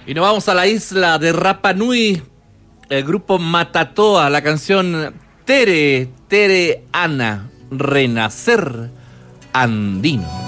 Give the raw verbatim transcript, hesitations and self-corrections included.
Y nos vamos a la isla de Rapa Nui, el grupo Matatoa, la canción Tere, Tere Ana, Renacer Andino.